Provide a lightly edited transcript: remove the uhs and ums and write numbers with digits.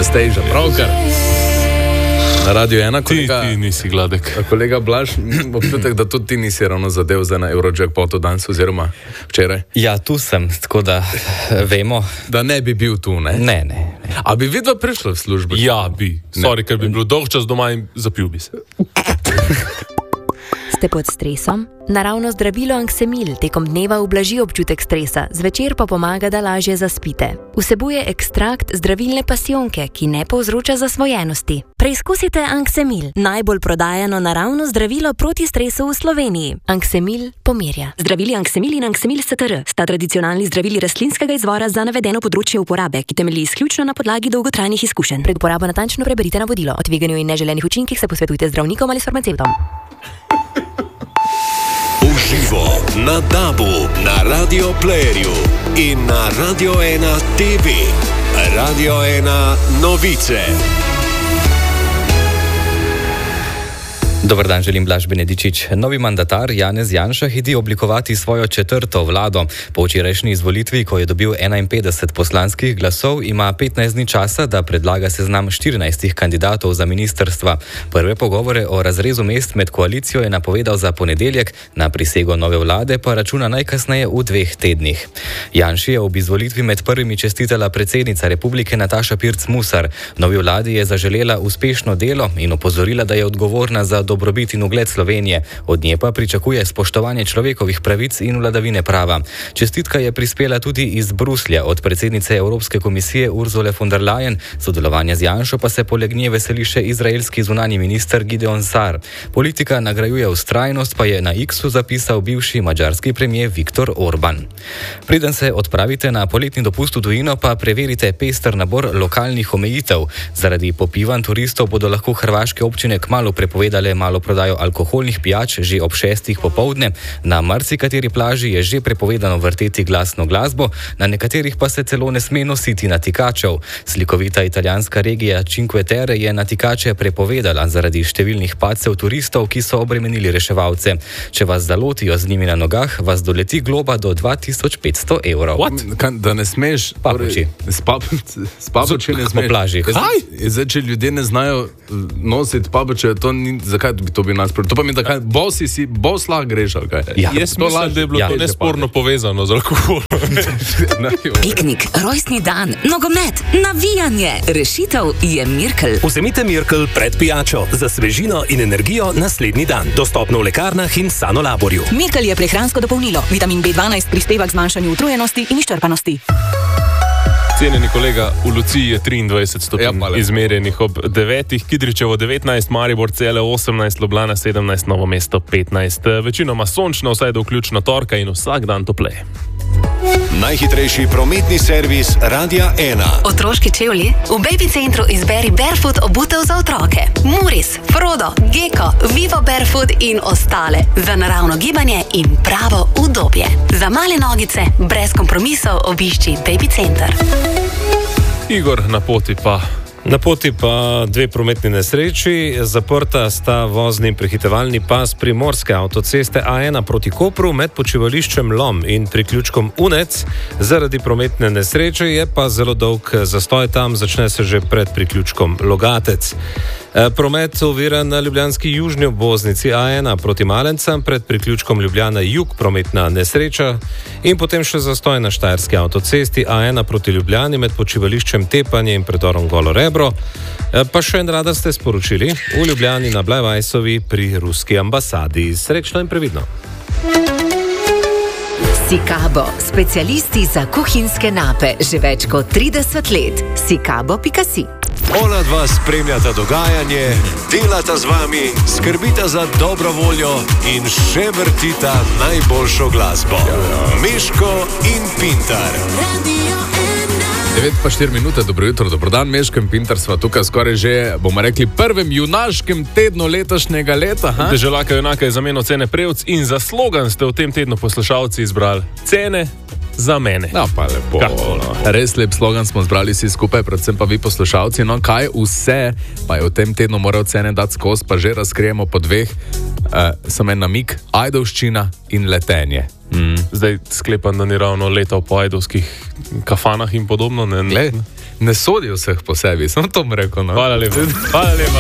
Anastasia, pravkar. Na Radio 1, kolega... Ti nisi gladek. Kolega Blaž, občutek, da tudi ti nisi ravno zadev za na Eurojackpotu danes oziroma včeraj. Ja, tu sem, tako da vemo. Da ne bi bil tu, ne? Ne. A bi vidva prišla v službo? Ja, bi. Sorry, ker bi bil dolg čas doma in zapil bi se. Ste pod stresom? Naravno zdravilo Anksemil tekom dneva ublaži občutek stresa, zvečer pa pomaga, da lažje zaspite. Vsebuje ekstrakt zdravilne pasijonke, ki ne povzroča zasvojenosti. Preizkusite Anksemil, najbolj prodajano naravno zdravilo proti stresu v Sloveniji. Anksemil pomirja. Zdravili Anksemil in Anksemil STR sta tradicionalni zdravili rastlinskega izvora za navedeno področje uporabe, ki temelji izključno na podlagi dolgotrajnih izkušenj. Pred uporabo natančno preberite navodilo. O tveganju in neželenih učinkih se posvetujte zdravnikom ali s farmacevtom. Uživo na DAB-u, na Radio Playerju in na Radio 1 TV. Radio 1 novice. Dobar dan, želim Blaž Benedičič. Novi mandatar Janez Janša hiti oblikovati svojo četrto vlado. Po včerajšnji izvolitvi, ko je dobil 51 poslanskih glasov, ima 15 dni časa, da predlaga seznam 14 kandidatov za ministrstva. Prve pogovore o razrezu mest med koalicijo je napovedal za ponedeljek, na prisego nove vlade pa računa najkasneje v 2 tednih. Janši je ob izvolitvi med prvimi čestitala predsednica republike Nataša Pirc Musar. Novi vladi je zaželela uspešno delo in opozorila, da je odgovorna za dobrobit in ugled Slovenije. Od nje pa pričakuje spoštovanje človekovih pravic in vladavine prava. Čestitka je prispela tudi iz Bruslja od predsednice Evropske komisije Ursule von der Leyen. Sodelovanja z Janšo pa se poleg nje veseli še izraelski zunanji minister Gideon Sar. Politika nagrajuje vztrajnost, pa je na X-u zapisal bivši madžarski premier Viktor Orban. Preden se odpravite na poletni dopust v tujino, pa preverite pester nabor lokalnih omejitev. Zaradi popivanj turistov bodo lahko hrvaške občine kmalu prepovedale maloprodajo alkoholnih pijač že ob 6. popoldne. Na marsikateri plaži je že prepovedano vrteti glasno glasbo, na nekaterih pa se celo ne sme nositi natikačev. Slikovita italijanska regija Cinque Terre je natikače prepovedala zaradi številnih padcev turistov, ki so obremenili reševalce. Če vas zalotijo z njimi na nogah, vas doleti globa do 2500 evrov. Da ne smeš papuči. S papuči ne smeš. Po plaži. Zdaj, če ljudje ne znajo nositi papuče, to ni, zakaj bi to bil nas problem? To pa mi da kaj, bos lahko greš, ali kaj? Ja. Jaz mislim, da je bilo to nesporno povezano z alkoholom. Piknik, rojstni dan, nogomet, navijanje. Rešitev je Mirkel. Vzemite Mirkel pred pijačo za svežino in energijo naslednji dan. Dostopno v lekarnah in Sanolaborju. Mirkel je prehransko dopolnilo. Vitamin B12 prispeva k zmanjšanju utrujenosti in izčrpanosti. Cenjeni kolega, v Luciji je 23 stopinj izmerjenih ob 9, Kidričevo 19, Maribor Cele 18, Ljubljana 17, Novo mesto 15. Večinoma sončno, vsaj do vključno torka in vsak dan topleje. Najhitrejši prometni servis Radia 1. Otroški čevlji? V Baby Centru izberi Barefoot obutev za otroke. Muris, Frodo, Gecko, Vivo Barefoot in ostale. Za naravno gibanje in pravo udobje. Za male nogice, brez kompromisov obišči Baby Center. Igor, na poti pa 2 prometni nesreči. Zaprta sta vozni in prehitevalni pas primorske avtoceste A1 proti Kopru med počivališčem Lom in priključkom Unec. Zaradi prometne nesreče je pa zelo dolg zastoj tam, začne se že pred priključkom Logatec. Promet oviran na ljubljanski južni obvoznici A1 proti Malencam pred priključkom Ljubljana Jug, prometna nesreča, in potem še zastoj na štajerski avtocesti A1 proti Ljubljani med počivališčem Tepanje in predorom Golo Rebro. Pa še en radar ste sporočili v Ljubljani na Blajvajsovi pri ruski ambasadi. Srečno in previdno. Sikabo, specialisti za kuhinjske nape že več kot 30 let. Sikabo.si. Ona dva spremljata dogajanje, delata z vami, skrbita za dobro voljo in še vrtita najboljšo glasbo. Meško in Pintar. 9:04, dobro jutro, dobro dan, Meško in Pintar sva tukaj skoraj že, bomo rekli, prvem junaškem tednu letošnjega leta. Deželaka junaka je zamenjal Cene Prevc in za slogan ste v tem tednu poslušalci izbrali Cene za mene. No, pa lepo. Res lep slogan smo zbrali vsi skupaj, predvsem pa vi poslušalci. No, kaj vse pa je v tem tednu moral Cene dati skozi, pa že razkrijemo po 2. Samo en namig, ajdovščina in letenje. Zdaj sklepam, da ni ravno letal po ajdovskih kafanah in podobno. Ne sodi vseh po sebi, samo to bom rekel. No. Hvala lepa. Hvala lepa.